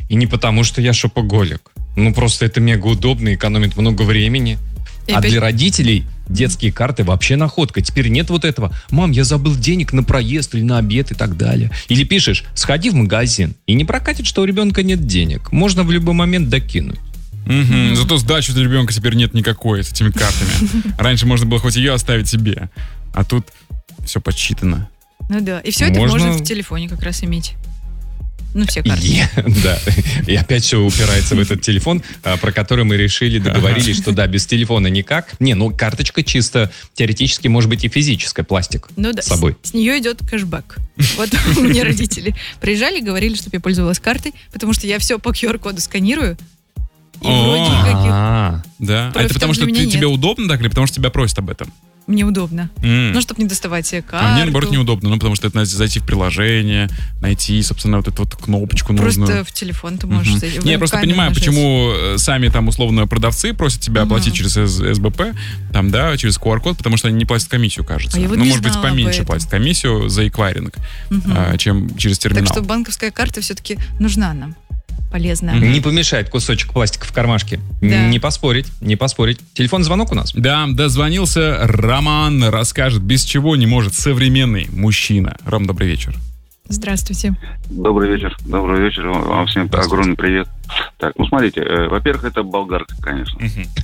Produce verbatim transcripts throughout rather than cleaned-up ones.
И не потому, что я шопоголик. Ну, просто это мега удобно, экономит много времени. И а опять... для родителей детские карты вообще находка. Теперь нет вот этого: мам, я забыл денег на проезд или на обед и так далее. Или пишешь: сходи в магазин. И не прокатит, что у ребенка нет денег. Можно в любой момент докинуть. Mm-hmm. Зато сдачи для ребенка теперь нет никакой с этими картами. Раньше можно было хоть ее оставить себе. А тут все подсчитано. Ну да. И все это можно в телефоне как раз иметь. Ну, все карты. И, да. И опять все упирается в этот телефон, про который мы решили, договорились, что да, без телефона никак. Не, ну карточка чисто теоретически может быть и физическая, пластик ну, да. с собой. С, с нее идет кэшбэк. Вот у меня родители приезжали, говорили, чтобы я пользовалась картой, потому что я все по ку ар-коду сканирую. И вроде никаких. Да. А это потому что тебе удобно так или потому что тебя просят об этом? Мне удобно. Mm. Ну, чтобы не доставать себе карту. А мне, наоборот, неудобно. Ну, потому что это надо зайти в приложение, найти, собственно, вот эту вот кнопочку просто нужную. Просто в телефон ты можешь... Mm-hmm. Не, я просто понимаю, нажать. Почему сами там, условно, продавцы просят тебя mm-hmm. оплатить через эс бэ пэ, там, да, через ку ар-код, потому что они не платят комиссию, кажется. А я вот ну, не может быть, поменьше об платят комиссию за эквайринг, mm-hmm. а, чем через терминал. Так что банковская карта все-таки нужна нам. Полезно. Mm-hmm. Не помешает кусочек пластика в кармашке. Да. Не поспорить, не поспорить. Телефонный звонок у нас? Да, дозвонился Роман, расскажет, без чего не может современный мужчина. Ром, добрый вечер. Здравствуйте. Добрый вечер. Добрый вечер. Вам всем огромный привет. Так, ну смотрите, э, во-первых, это болгарка, конечно.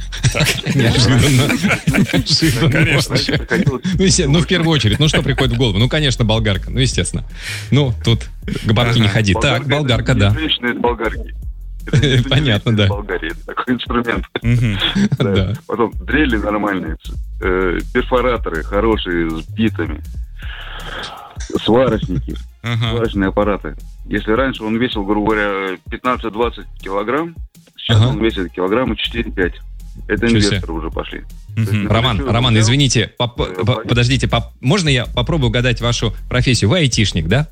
Неожиданно. Конечно. Ну, в первую очередь, ну что приходит в голову? Ну, конечно, болгарка, ну, естественно. Ну, тут к бабке не ходи. Так, болгарка, да. Женщины из болгарки. Понятно, да. Болгария, это такой инструмент. Да. Потом дрели нормальные, перфораторы хорошие, с битами, сварочники, сварочные аппараты. Если раньше он весил, грубо говоря, пятнадцать-двадцать килограмм, сейчас ага. он весит килограмма четыре-пять. Это инвесторы уже пошли. Угу. Роман, Роман, взял, извините, поп- э, по- подождите, поп- можно я попробую угадать вашу профессию? Вы айтишник, да?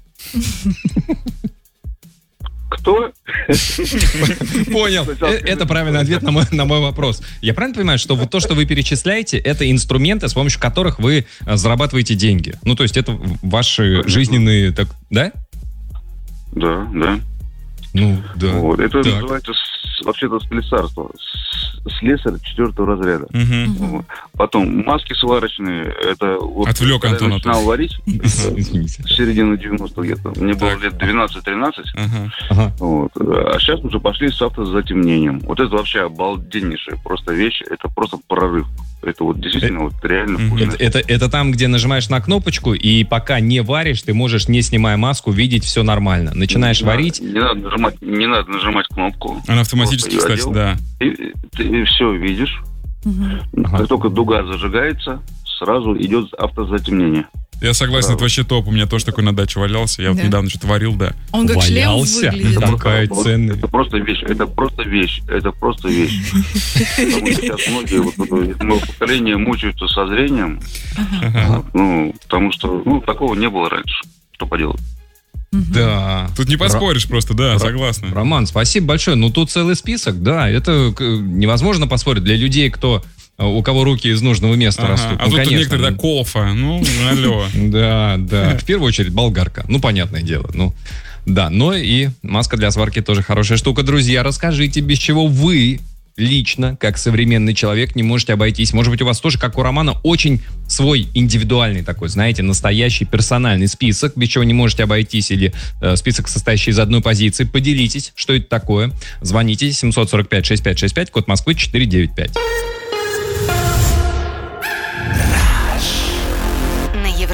Кто? Понял. Это правильный ответ на мой, на мой вопрос. Я правильно понимаю, что вот то, что вы перечисляете, это инструменты, с помощью которых вы зарабатываете деньги? Ну, то есть это ваши жизненные... Так, да? Да, да. Ну, да. Вот. Это так. называется вообще-то слесарство. Слесарь четвертого разряда. Угу. Вот. Потом маски сварочные. Это вот, отвлек Антона. Я начинал варить с середины девяностых где-то. Мне было лет двенадцать-тринадцать. Ага. Ага. Вот. А сейчас уже пошли с автозатемнением. Вот это вообще обалденнейшая просто вещь. Это просто прорыв. Это вот действительно вот реально вкусно. Это, это, это там, где нажимаешь на кнопочку, и пока не варишь, ты можешь, не снимая маску, видеть все нормально. Начинаешь не варить... Надо, не, надо нажимать, не надо нажимать кнопку. Она автоматически, кстати, одел, да. И ты все видишь. Угу. Как ага. только дуга зажигается, сразу идет автозатемнение. Я согласен, сразу. Это вообще топ. У меня тоже такой на даче валялся. Я да. вот недавно что-то варил, да. Он как валялся? Шлем такая ценная. Это просто вещь, это просто вещь, это просто вещь. Потому что сейчас многие вот, мое поколение мучаются со зрением. Ага. Ну, потому что ну, такого не было раньше. Что поделать? Да. Тут не поспоришь Ро- просто, да, Ро- согласна. Роман, спасибо большое. Ну, тут целый список, да. Это невозможно поспорить для людей, кто... у кого руки из нужного места ага. растут. А ну, тут конечно. некоторые, да, кофа. Ну, алло. Да, да. В первую очередь болгарка. Ну, понятное дело. Ну, да. Но и маска для сварки тоже хорошая штука. Друзья, расскажите, без чего вы лично, как современный человек, не можете обойтись. Может быть, у вас тоже, как у Романа, очень свой индивидуальный такой, знаете, настоящий персональный список, без чего не можете обойтись, или э, список, состоящий из одной позиции. Поделитесь, что это такое. Звоните семь сорок пять шестьдесят пять шестьдесят пять, код Москвы четыреста девяносто пять.